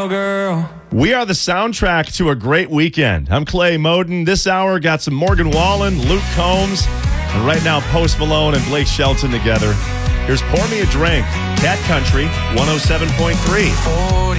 girl. We are the soundtrack to a great weekend. I'm Clay Moden. This hour got some Morgan Wallen, Luke Combs, and right now Post Malone and Blake Shelton together. Here's Pour Me a Drink, Cat Country 107.3.